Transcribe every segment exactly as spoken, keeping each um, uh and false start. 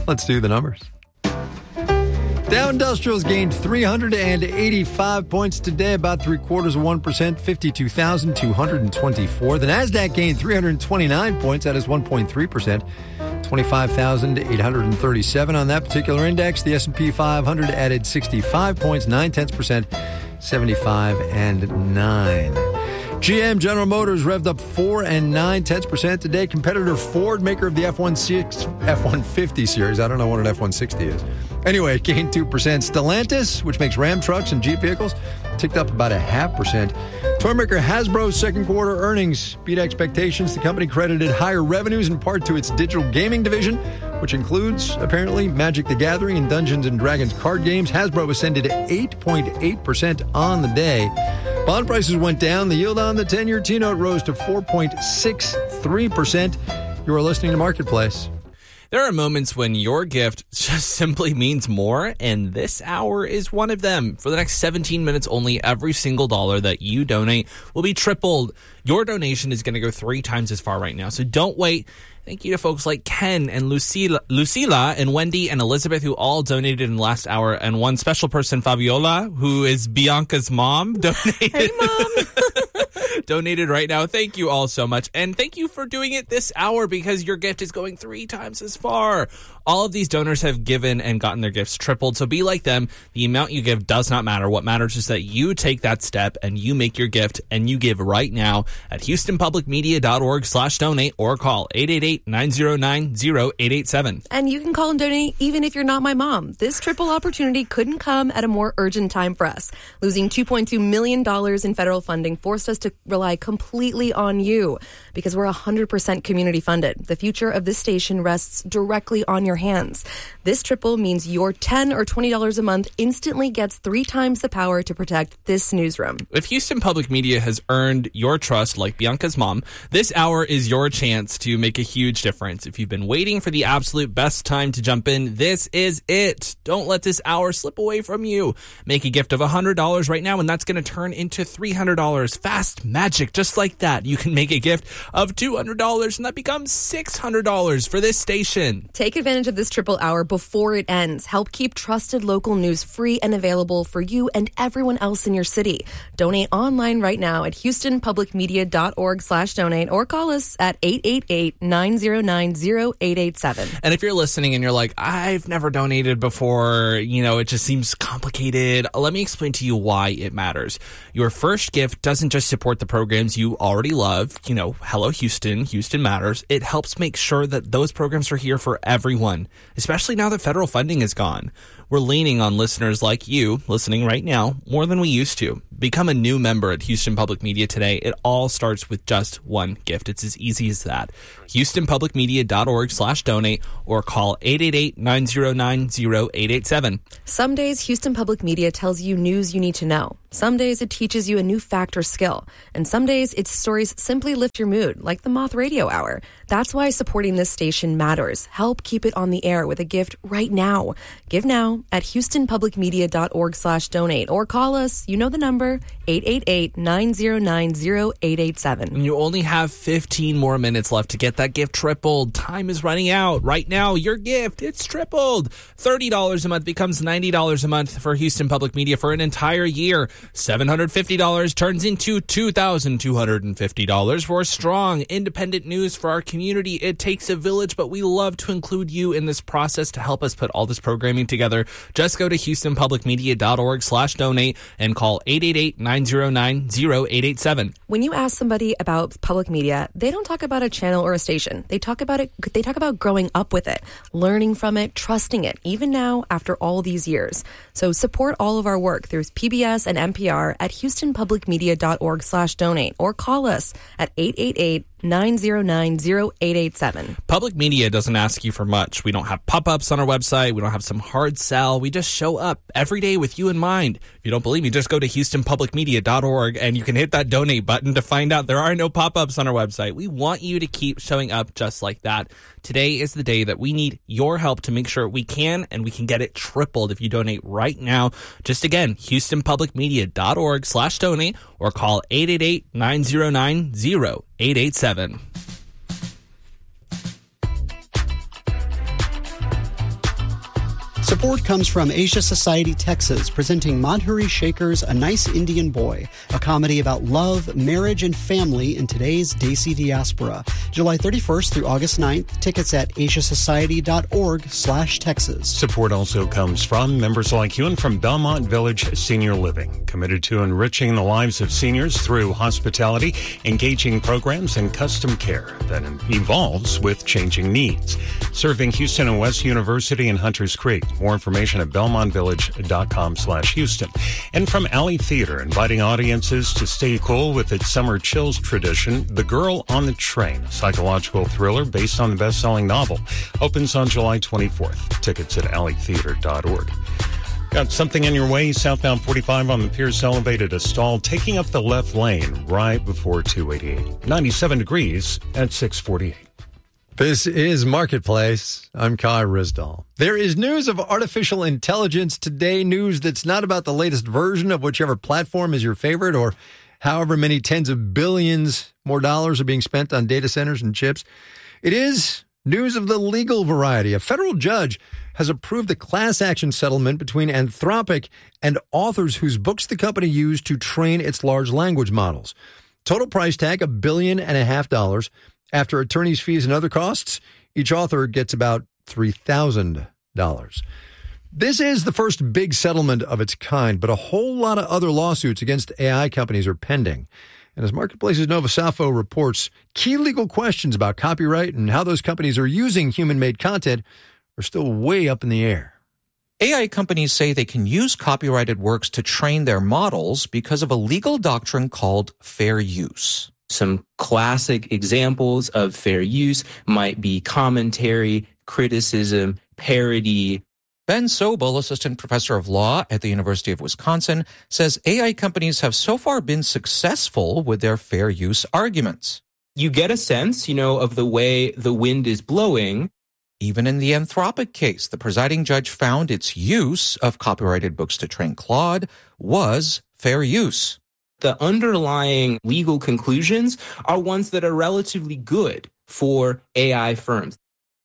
Let's do the numbers. Dow Industrials gained three hundred eighty-five points today, about three quarters of one percent, fifty-two thousand two hundred twenty-four. The Nasdaq gained three hundred twenty-nine points, that is one point three percent, twenty-five thousand eight hundred thirty-seven on that particular index. The S and P five hundred added sixty-five points, nine tenths percent, seventy-five and nine. G M, General Motors, revved up four and nine tenths percent today. Competitor Ford, maker of the F one fifty series, I don't know what an F one sixty is. Anyway, it gained two percent. Stellantis, which makes Ram trucks and Jeep vehicles, ticked up about a half percent. Toy maker Hasbro's second quarter earnings beat expectations. The company credited higher revenues in part to its digital gaming division, which includes, apparently, Magic the Gathering and Dungeons and Dragons card games. Hasbro ascended eight point eight percent on the day. Bond prices went down. The yield on the ten-year T-note rose to four point six three percent. You are listening to Marketplace. There are moments when your gift just simply means more, and this hour is one of them. For the next seventeen minutes only, every single dollar that you donate will be tripled. Your donation is going to go three times as far right now, so don't wait. Thank you to folks like Ken and Lucila, Lucila and Wendy and Elizabeth, who all donated in the last hour. And one special person, Fabiola, who is Bianca's mom, donated. Hey, Mom. donated right now. Thank you all so much. And thank you for doing it this hour, because your gift is going three times as far. All of these donors have given and gotten their gifts tripled. So be like them. The amount you give does not matter. What matters is that you take that step and you make your gift, and you give right now at houstonpublicmedia.org slash donate or call eight eight eight, nine zero nine, zero eight eight seven. And you can call and donate even if you're not my mom. This triple opportunity couldn't come at a more urgent time for us. Losing two point two million dollars in federal funding forced us to rely completely on you, because we're one hundred percent community funded. The future of this station rests directly on your hands. This triple means your ten dollars or twenty dollars a month instantly gets three times the power to protect this newsroom. If Houston Public Media has earned your trust like Bianca's mom, this hour is your chance to make a huge difference. If you've been waiting for the absolute best time to jump in, this is it. Don't let this hour slip away from you. Make a gift of one hundred dollars right now, and that's going to turn into three hundred dollars. Fast magic, just like that. You can make a gift of two hundred dollars, and that becomes six hundred dollars for this station. Take advantage of this triple hour before it ends. Help keep trusted local news free and available for you and everyone else in your city. Donate online right now at houstonpublicmedia.org slash donate or call us at eight eight eight, nine zero nine, zero eight eight seven. And if you're listening and you're like, I've never donated before, you know, it just seems complicated, let me explain to you why it matters. Your first gift doesn't just support the programs you already love, you know, Hello Houston, Houston Matters. It helps make sure that those programs are here for everyone, especially now that federal funding is gone. We're leaning on listeners like you listening right now more than we used to. Become a new member at Houston Public Media today. It all starts with just one gift. It's as easy as that. houstonpublicmedia.org slash donate or call eight eight eight, nine zero nine, zero eight eight seven. Some days Houston Public Media tells you news you need to know. Some days it teaches you a new fact or skill. And some days its stories simply lift your mood, like the Moth Radio Hour. That's why supporting this station matters. Help keep it on the air with a gift right now. Give now at houstonpublicmedia.org slash donate or call us, you know the number, eight eight eight, nine zero nine, zero eight eight seven. And you only have fifteen more minutes left to get that gift tripled. Time is running out. Right now, your gift, it's tripled. thirty dollars a month becomes ninety dollars a month for Houston Public Media for an entire year. seven hundred fifty dollars turns into two thousand two hundred fifty dollars for strong, independent news for our community. It takes a village, but we love to include you in this process to help us put all this programming together. Just go to houstonpublicmedia.org slash donate and call eight eight eight, nine zero nine, zero eight eight seven. When you ask somebody about public media, they don't talk about a channel or a station. They talk about it. They talk about growing up with it, learning from it, trusting it, even now after all these years. So support all of our work through P B S and N P R at houstonpublicmedia.org slash donate or call us at eight eight eight, nine zero nine, zero eight eight seven. Public Media doesn't ask you for much. We don't have pop-ups on our website. We don't have some hard sell. We just show up every day with you in mind. If you don't believe me, just go to houston public media dot org and you can hit that donate button to find out there are no pop-ups on our website. We want you to keep showing up just like that. Today is the day that we need your help to make sure we can, and we can get it tripled if you donate right now. Just again, houstonpublicmedia.org slash donate or call eight eight eight, nine zero nine, zero eight eight seven. Support comes from Asia Society Texas, presenting Madhuri Shekhar's A Nice Indian Boy, a comedy about love, marriage, and family in today's Desi diaspora. July thirty-first through August ninth. Tickets at asiasociety.org slash Texas. Support also comes from members like you and from Belmont Village Senior Living, committed to enriching the lives of seniors through hospitality, engaging programs, and custom care that evolves with changing needs. Serving Houston and West University and Hunters Creek. More information at belmontvillage.com slash Houston. And from Alley Theater, inviting audiences to stay cool with its summer chills tradition, The Girl on the Train, a psychological thriller based on the best-selling novel, opens on July twenty-fourth. Tickets at alley theater dot org. Got something in your way? Southbound forty-five on the Pierce Elevated, a stall taking up the left lane right before two eighty-eight. ninety-seven degrees at six forty-eight. This is Marketplace. I'm Kai Rizdal. There is news of artificial intelligence today, news that's not about the latest version of whichever platform is your favorite or however many tens of billions more dollars are being spent on data centers and chips. It is news of the legal variety. A federal judge has approved a class action settlement between Anthropic and authors whose books the company used to train its large language models. Total price tag, a billion and a half dollars. After attorney's fees and other costs, each author gets about three thousand dollars. This is the first big settlement of its kind, but a whole lot of other lawsuits against A I companies are pending. And as Marketplace's Nova Safo reports, key legal questions about copyright and how those companies are using human-made content are still way up in the air. A I companies say they can use copyrighted works to train their models because of a legal doctrine called fair use. Some classic examples of fair use might be commentary, criticism, parody. Ben Sobel, assistant professor of law at the University of Wisconsin, says A I companies have so far been successful with their fair use arguments. You get a sense, you know, of the way the wind is blowing. Even in the Anthropic case, the presiding judge found its use of copyrighted books to train Claude was fair use. The underlying legal conclusions are ones that are relatively good for A I firms.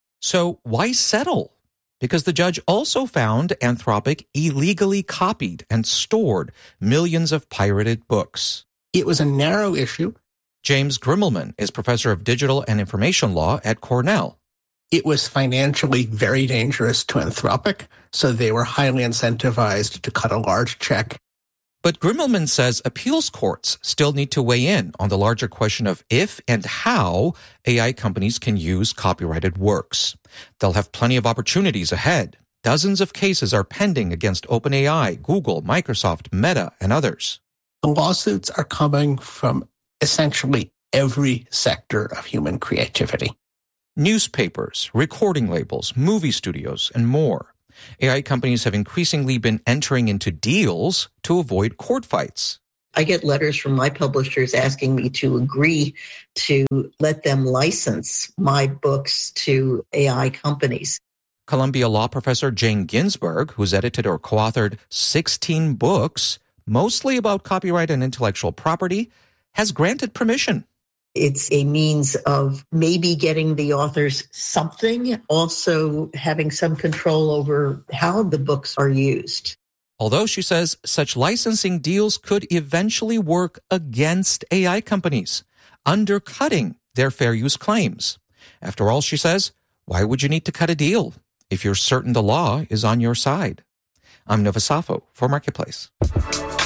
So why settle? Because the judge also found Anthropic illegally copied and stored millions of pirated books. It was a narrow issue. James Grimmelman is professor of digital and information law at Cornell. It was financially very dangerous to Anthropic, so they were highly incentivized to cut a large check. But Grimmelman says appeals courts still need to weigh in on the larger question of if and how A I companies can use copyrighted works. They'll have plenty of opportunities ahead. Dozens of cases are pending against OpenAI, Google, Microsoft, Meta, and others. The lawsuits are coming from essentially every sector of human creativity. Newspapers, recording labels, movie studios, and more. A I companies have increasingly been entering into deals to avoid court fights. I get letters from my publishers asking me to agree to let them license my books to A I companies. Columbia law professor Jane Ginsburg, who's edited or co-authored sixteen books, mostly about copyright and intellectual property, has granted permission. It's a means of maybe getting the authors something, also having some control over how the books are used. Although she says such licensing deals could eventually work against A I companies, undercutting their fair use claims. After all, she says, why would you need to cut a deal if you're certain the law is on your side? I'm Nova Safo for Marketplace.